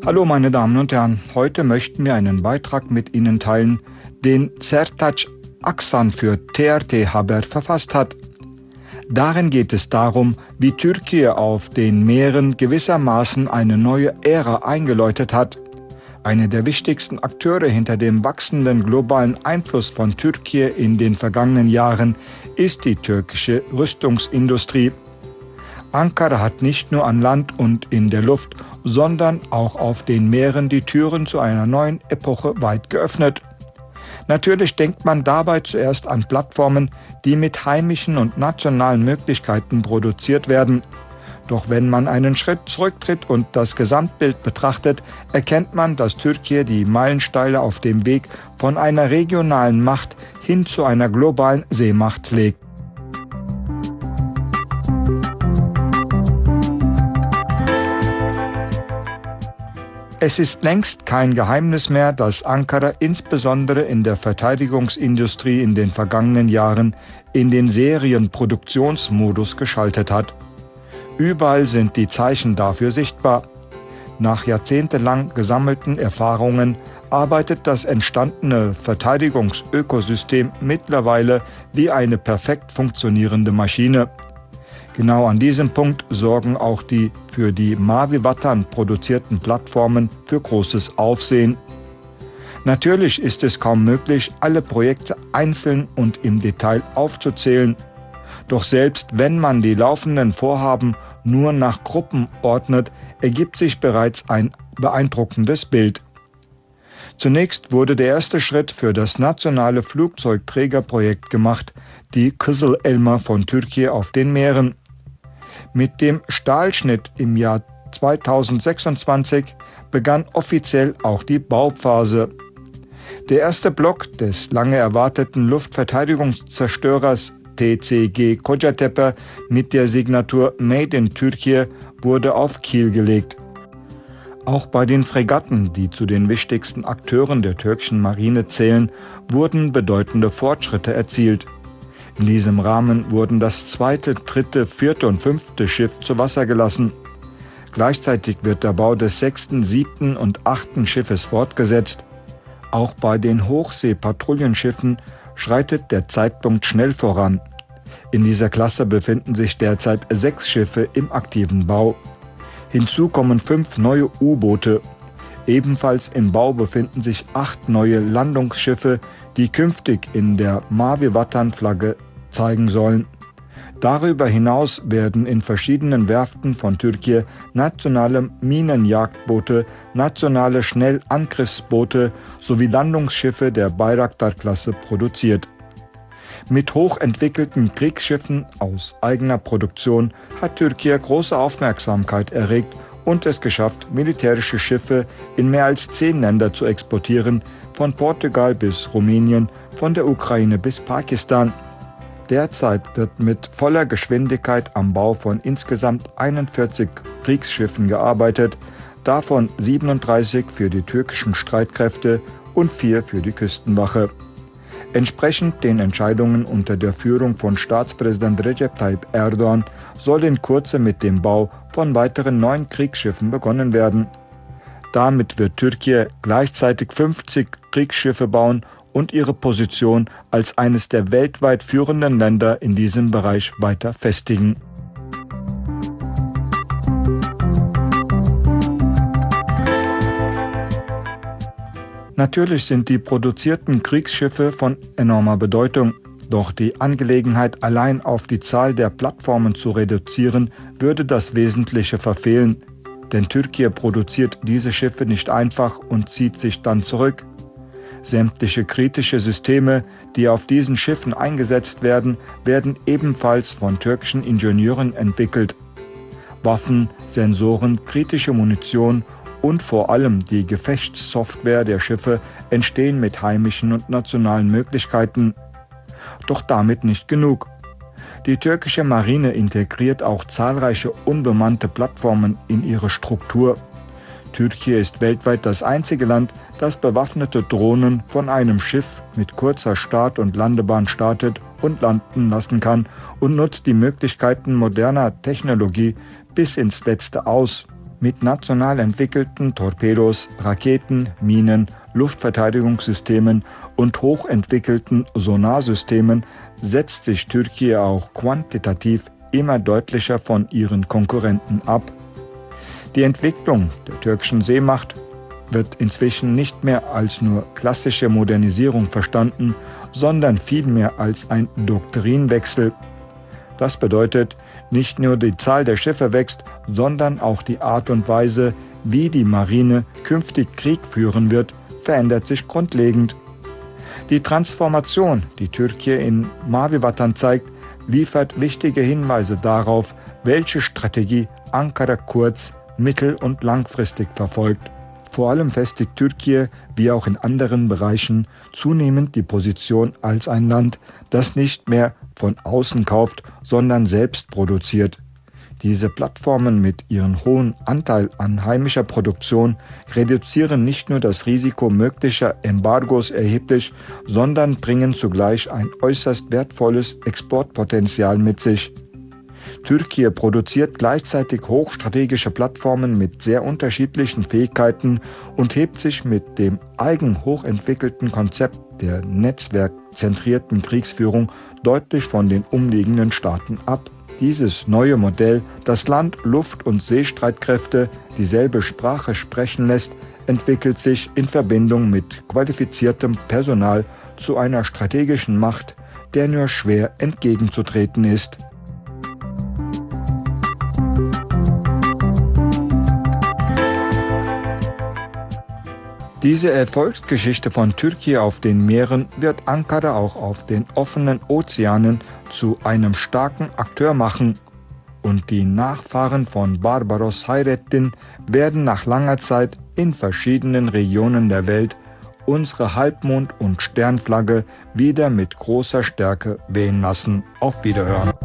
Hallo meine Damen und Herren, heute möchten wir einen Beitrag mit Ihnen teilen, den Sertaç Aksan für TRT Haber verfasst hat. Darin geht es darum, wie Türkei auf den Meeren gewissermaßen eine neue Ära eingeläutet hat. Einer der wichtigsten Akteure hinter dem wachsenden globalen Einfluss von Türkei in den vergangenen Jahren ist die türkische Rüstungsindustrie. Ankara hat nicht nur an Land und in der Luft, sondern auch auf den Meeren die Türen zu einer neuen Epoche weit geöffnet. Natürlich denkt man dabei zuerst an Plattformen, die mit heimischen und nationalen Möglichkeiten produziert werden. Doch wenn man einen Schritt zurücktritt und das Gesamtbild betrachtet, erkennt man, dass Türkei die Meilensteine auf dem Weg von einer regionalen Macht hin zu einer globalen Seemacht legt. Es ist längst kein Geheimnis mehr, dass Ankara insbesondere in der Verteidigungsindustrie in den vergangenen Jahren in den Serienproduktionsmodus geschaltet hat. Überall sind die Zeichen dafür sichtbar. Nach jahrzehntelang gesammelten Erfahrungen arbeitet das entstandene Verteidigungsökosystem mittlerweile wie eine perfekt funktionierende Maschine. Genau an diesem Punkt sorgen auch die für die Mavi Vatan produzierten Plattformen für großes Aufsehen. Natürlich ist es kaum möglich, alle Projekte einzeln und im Detail aufzuzählen. Doch selbst wenn man die laufenden Vorhaben nur nach Gruppen ordnet, ergibt sich bereits ein beeindruckendes Bild. Zunächst wurde der erste Schritt für das nationale Flugzeugträgerprojekt gemacht, die Kızıl Elma von Türkei auf den Meeren. Mit dem Stahlschnitt im Jahr 2026 begann offiziell auch die Bauphase. Der erste Block des lange erwarteten Luftverteidigungszerstörers TCG Kocatepe mit der Signatur Made in Türkei wurde auf Kiel gelegt. Auch bei den Fregatten, die zu den wichtigsten Akteuren der türkischen Marine zählen, wurden bedeutende Fortschritte erzielt. In diesem Rahmen wurden das zweite, dritte, vierte und fünfte Schiff zu Wasser gelassen. Gleichzeitig wird der Bau des sechsten, siebten und achten Schiffes fortgesetzt. Auch bei den Hochseepatrouillenschiffen schreitet der Zeitpunkt schnell voran. In dieser Klasse befinden sich derzeit 6 Schiffe im aktiven Bau. Hinzu kommen 5 neue U-Boote. Ebenfalls im Bau befinden sich 8 neue Landungsschiffe, die künftig in der Mavi Vatan-Flagge zeigen sollen. Darüber hinaus werden in verschiedenen Werften von Türkei nationale Minenjagdboote, nationale Schnellangriffsboote sowie Landungsschiffe der Bayraktar-Klasse produziert. Mit hochentwickelten Kriegsschiffen aus eigener Produktion hat Türkei große Aufmerksamkeit erregt und es geschafft, militärische Schiffe in mehr als 10 Länder zu exportieren, von Portugal bis Rumänien, von der Ukraine bis Pakistan. Derzeit wird mit voller Geschwindigkeit am Bau von insgesamt 41 Kriegsschiffen gearbeitet, davon 37 für die türkischen Streitkräfte und 4 für die Küstenwache. Entsprechend den Entscheidungen unter der Führung von Staatspräsident Recep Tayyip Erdoğan soll in Kürze mit dem Bau von weiteren 9 Kriegsschiffen begonnen werden. Damit wird Türkei gleichzeitig 50 Kriegsschiffe bauen und ihre Position als eines der weltweit führenden Länder in diesem Bereich weiter festigen. Natürlich sind die produzierten Kriegsschiffe von enormer Bedeutung, doch die Angelegenheit allein auf die Zahl der Plattformen zu reduzieren, würde das Wesentliche verfehlen. Denn Türkei produziert diese Schiffe nicht einfach und zieht sich dann zurück. Sämtliche kritische Systeme, die auf diesen Schiffen eingesetzt werden, werden ebenfalls von türkischen Ingenieuren entwickelt. Waffen, Sensoren, kritische Munition und vor allem die Gefechtssoftware der Schiffe entstehen mit heimischen und nationalen Möglichkeiten. Doch damit nicht genug. Die türkische Marine integriert auch zahlreiche unbemannte Plattformen in ihre Struktur. Türkei ist weltweit das einzige Land, das bewaffnete Drohnen von einem Schiff mit kurzer Start- und Landebahn startet und landen lassen kann und nutzt die Möglichkeiten moderner Technologie bis ins Letzte aus. Mit national entwickelten Torpedos, Raketen, Minen, Luftverteidigungssystemen und hochentwickelten Sonarsystemen setzt sich Türkei auch quantitativ immer deutlicher von ihren Konkurrenten ab. Die Entwicklung der türkischen Seemacht wird inzwischen nicht mehr als nur klassische Modernisierung verstanden, sondern vielmehr als ein Doktrinwechsel. Das bedeutet, nicht nur die Zahl der Schiffe wächst, sondern auch die Art und Weise, wie die Marine künftig Krieg führen wird, verändert sich grundlegend. Die Transformation, die Türkei in Mavi Vatan zeigt, liefert wichtige Hinweise darauf, welche Strategie Ankara kurz-, mittel- und langfristig verfolgt. Vor allem festigt Türkei, wie auch in anderen Bereichen, zunehmend die Position als ein Land, das nicht mehr von außen kauft, sondern selbst produziert. Diese Plattformen mit ihrem hohen Anteil an heimischer Produktion reduzieren nicht nur das Risiko möglicher Embargos erheblich, sondern bringen zugleich ein äußerst wertvolles Exportpotenzial mit sich. Türkei produziert gleichzeitig hochstrategische Plattformen mit sehr unterschiedlichen Fähigkeiten und hebt sich mit dem eigen hochentwickelten Konzept der netzwerkzentrierten Kriegsführung deutlich von den umliegenden Staaten ab. Dieses neue Modell, das Land-, Luft- und Seestreitkräfte dieselbe Sprache sprechen lässt, entwickelt sich in Verbindung mit qualifiziertem Personal zu einer strategischen Macht, der nur schwer entgegenzutreten ist. Diese Erfolgsgeschichte von Türkei auf den Meeren wird Ankara auch auf den offenen Ozeanen zu einem starken Akteur machen, und die Nachfahren von Barbaros Hayrettin werden nach langer Zeit in verschiedenen Regionen der Welt unsere Halbmond- und Sternflagge wieder mit großer Stärke wehen lassen. Auf Wiederhören.